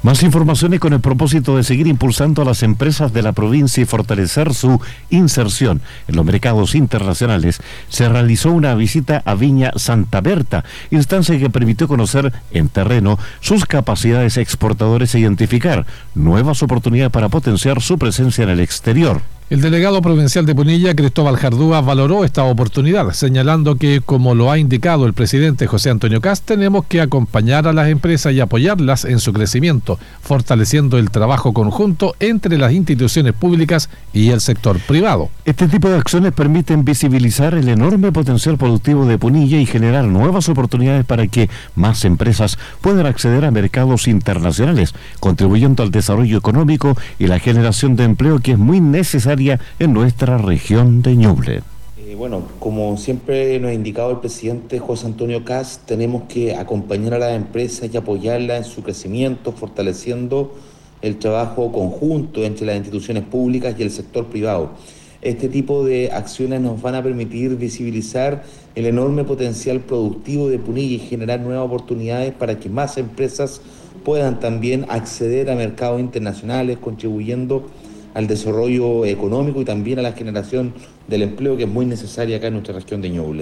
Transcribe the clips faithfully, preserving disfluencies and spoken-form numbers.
Más informaciones con el propósito de seguir impulsando a las empresas de la provincia y fortalecer su inserción en los mercados internacionales. Se realizó una visita a Viña Santa Berta, instancia que permitió conocer en terreno sus capacidades exportadoras e identificar nuevas oportunidades para potenciar su presencia en el exterior. El delegado provincial de Punilla, Cristóbal Jardúa, valoró esta oportunidad, señalando que, como lo ha indicado el presidente José Antonio Kast, tenemos que acompañar a las empresas y apoyarlas en su crecimiento, fortaleciendo el trabajo conjunto entre las instituciones públicas y el sector privado. Este tipo de acciones permiten visibilizar el enorme potencial productivo de Punilla y generar nuevas oportunidades para que más empresas puedan acceder a mercados internacionales, contribuyendo al desarrollo económico y la generación de empleo que es muy necesaria en nuestra región de Ñuble. Eh, bueno, como siempre nos ha indicado el presidente José Antonio Kast, tenemos que acompañar a las empresas y apoyarlas en su crecimiento, fortaleciendo el trabajo conjunto entre las instituciones públicas y el sector privado. Este tipo de acciones nos van a permitir visibilizar el enorme potencial productivo de Punilla y generar nuevas oportunidades para que más empresas puedan también acceder a mercados internacionales, contribuyendo al desarrollo económico y también a la generación del empleo que es muy necesaria acá en nuestra región de Ñuble.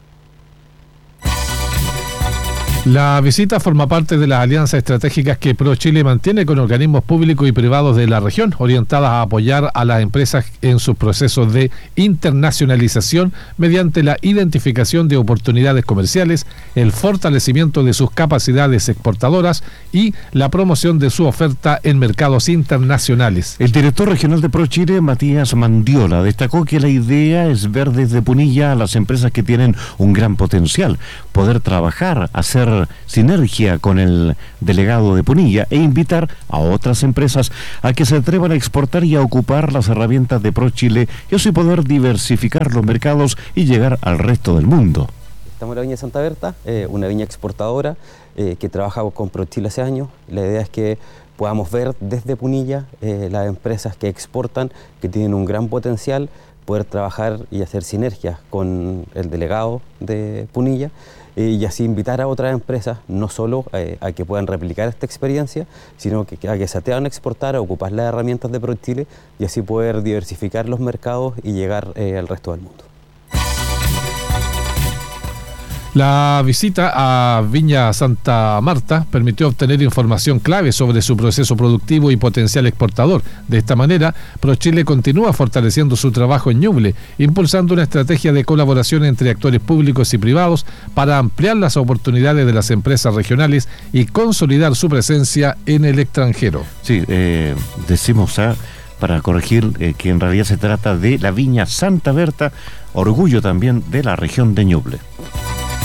La visita forma parte de las alianzas estratégicas que ProChile mantiene con organismos públicos y privados de la región, orientadas a apoyar a las empresas en sus procesos de internacionalización mediante la identificación de oportunidades comerciales, el fortalecimiento de sus capacidades exportadoras y la promoción de su oferta en mercados internacionales. El director regional de ProChile, Matías Mandiola, destacó que la idea es ver desde Punilla a las empresas que tienen un gran potencial, poder trabajar, hacer sinergia con el delegado de Punilla e invitar a otras empresas a que se atrevan a exportar y a ocupar las herramientas de ProChile y así poder diversificar los mercados y llegar al resto del mundo. Estamos en la Viña Santa Berta, eh, una viña exportadora eh, que trabaja con ProChile hace años. La idea es que podamos ver desde Punilla eh, las empresas que exportan, que tienen un gran potencial, poder trabajar y hacer sinergias con el delegado de Punilla eh, y así invitar a otras empresas no solo eh, a que puedan replicar esta experiencia, sino que, a que se atrevan a exportar, a ocupar las herramientas de ProChile y así poder diversificar los mercados y llegar eh, al resto del mundo. La visita a Viña Santa Marta permitió obtener información clave sobre su proceso productivo y potencial exportador. De esta manera, ProChile continúa fortaleciendo su trabajo en Ñuble, impulsando una estrategia de colaboración entre actores públicos y privados para ampliar las oportunidades de las empresas regionales y consolidar su presencia en el extranjero. Sí, eh, decimos a... para corregir eh, que en realidad se trata de la Viña Santa Berta, orgullo también de la región de Ñuble.